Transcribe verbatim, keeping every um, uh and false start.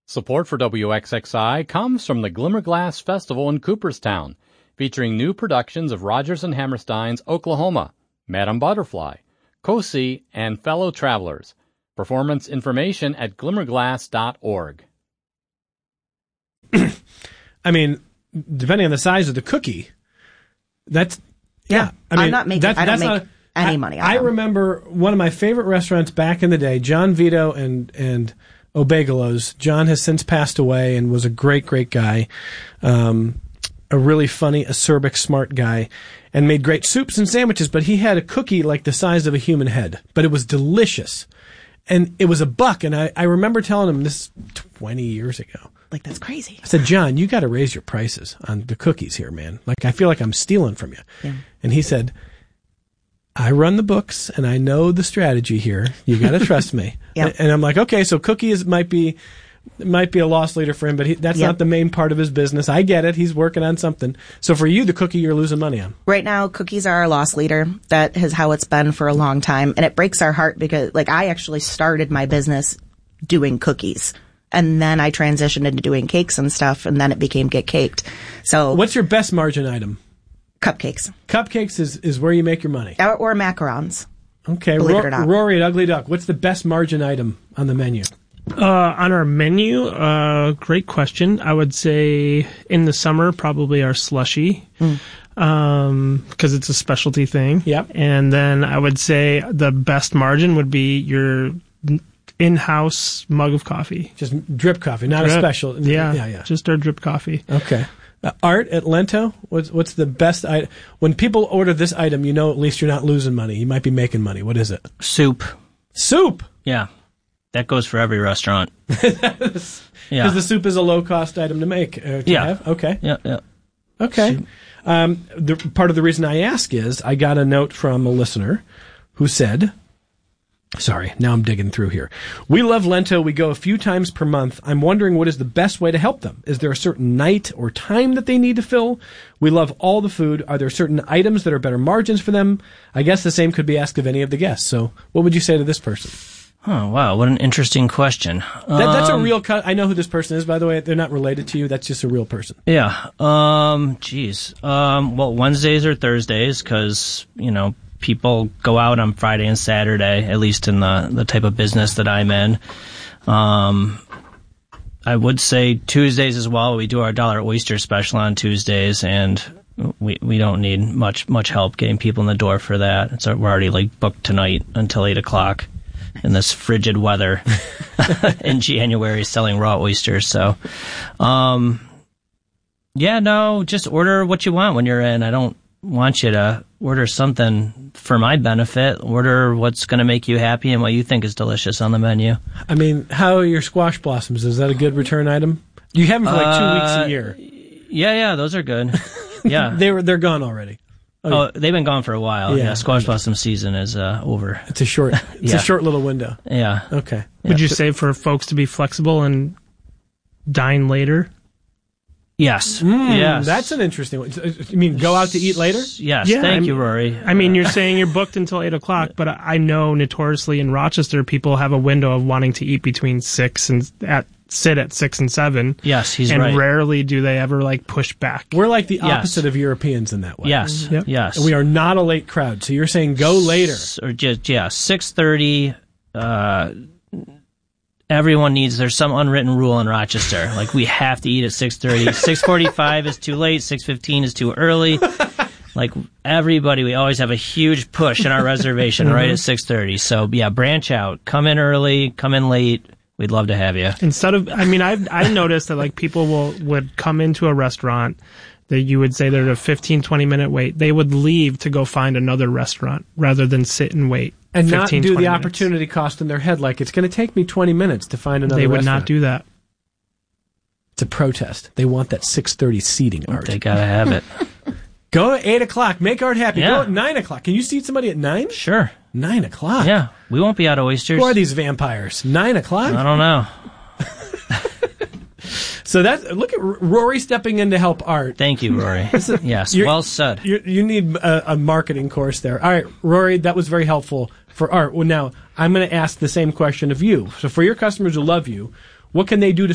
Support for W X X I comes from the Glimmerglass Festival in Cooperstown, featuring new productions of Rodgers and Hammerstein's Oklahoma, Madame Butterfly, Cosi, and Fellow Travelers. Performance information at glimmerglass dot org. I mean, depending on the size of the cookie, that's yeah. yeah I mean, I'm not making. That's, I don't that's make not, any I, money. On I them. remember one of my favorite restaurants back in the day, John Vito and and Obegalos. John has since passed away and was a great, great guy, um, a really funny, acerbic, smart guy, and made great soups and sandwiches. But he had a cookie like the size of a human head, but it was delicious. And it was a buck, and I, I remember telling him this twenty years ago. Like, that's crazy. I said, John, you got to raise your prices on the cookies here, man. Like, I feel like I'm stealing from you. Yeah. And he said, I run the books, and I know the strategy here. You got to trust me. Yep. And I'm like, okay, so cookies might be might be a loss leader for him, but he, that's yep. not the main part of his business. I get it. He's working on something. So for you, the cookie you're losing money on. Right now, cookies are our loss leader. That is how it's been for a long time. And it breaks our heart because, like, I actually started my business doing cookies. And then I transitioned into doing cakes and stuff, and then it became Get Caked. So, what's your best margin item? Cupcakes. Cupcakes is, is where you make your money. Or, or macarons. Okay. Believe Ro- it or not. Rory at Ugly Duck, what's the best margin item on the menu? Uh, on our menu, uh, great question. I would say in the summer, probably our slushy. Mm. Um, because it's a specialty thing. Yep. And then I would say the best margin would be your in-house mug of coffee. Just drip coffee, not drip. a special. Yeah, yeah, yeah. Just our drip coffee. Okay. Uh, Art at Lento, what's what's the best item? When people order this item, you know at least you're not losing money. You might be making money. What is it? Soup. Soup? Yeah. That goes for every restaurant. Because yeah. the soup is a low-cost item to make. Uh, to yeah. Have? Okay. Yeah, yeah. Okay. Um, the, part of the reason I ask is I got a note from a listener who said... Sorry, now I'm digging through here. We love Lento. We go a few times per month. I'm wondering what is the best way to help them. Is there a certain night or time that they need to fill? We love all the food. Are there certain items that are better margins for them? I guess the same could be asked of any of the guests. So what would you say to this person? Oh, wow. What an interesting question. That, that's a Um, real cut. I know who this person is, by the way. They're not related to you. That's just a real person. Yeah. Um, geez. Um, well, Wednesdays or Thursdays, because, you know, people go out on Friday and Saturday, at least in the, the type of business that I'm in. Um, I would say Tuesdays as well. We do our dollar oyster special on Tuesdays, and we we don't need much much help getting people in the door for that. It's we're already like booked tonight until eight o'clock in this frigid weather in January, selling raw oysters. So, um, yeah, no, just order what you want when you're in. I don't want you to order something for my benefit. Order what's going to make you happy and what you think is delicious on the menu. I mean, how are your squash blossoms? Is that a good return item? You have them for like two uh, weeks a year. Yeah, yeah, those are good. Yeah. they were, they're gone already. Oh, oh, they've been gone for a while. Yeah. Yeah, squash blossom season is uh, over. It's a short, it's yeah. a short little window. Yeah. Okay. Would yeah. you say for folks to be flexible and dine later? Yes. Mm, yes. That's an interesting one. You mean go out to eat later? Yes. Yeah, Thank I'm, you, Rory. I mean, you're saying you're booked until eight o'clock, but I know notoriously in Rochester, people have a window of wanting to eat between six and at sit at six and seven. Yes, he's and right. And rarely do they ever like push back. We're like the opposite yes. of Europeans in that way. Yes. Yep. Yes. And we are not a late crowd. So you're saying go later. Or just yeah, six thirty. Uh, everyone needs. There's some unwritten rule in Rochester. Like we have to eat at six thirty. Six forty-five is too late. Six fifteen is too early. Like everybody, we always have a huge push in our reservation right at six thirty. So yeah, branch out. Come in early. Come in late. We'd love to have you. Instead of, I mean, I've I noticed that like people will would come into a restaurant that you would say they're a fifteen, twenty minute wait. They would leave to go find another restaurant rather than sit and wait. And not fifteen, do the twenty minutes. opportunity cost in their head like it's going to take me twenty minutes to find another They would restaurant. not do that. It's a protest. They want that six thirty seating, Art. They gotta have it. Go at eight o'clock. Make Art happy. Yeah. Go at nine o'clock. Can you seat somebody at nine? Sure. Nine o'clock? Yeah. We won't be out of oysters. Who are these vampires? Nine o'clock? I don't know. So that look at R- Rory stepping in to help Art. Thank you, Rory. Yes, You're- well said. You you need a, a marketing course there. All right, Rory, that was very helpful for Art. Well, now I'm going to ask the same question of you. So for your customers who love you, what can they do to